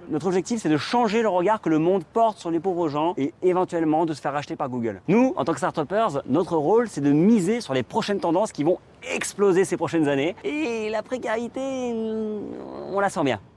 Notre objectif, c'est de changer le regard que le monde porte sur les pauvres gens et éventuellement de se faire racheter par Google. Nous, en tant que start-upers, notre rôle, c'est de miser sur les prochaines tendances qui vont exploser ces prochaines années. Et la précarité, on la sent bien.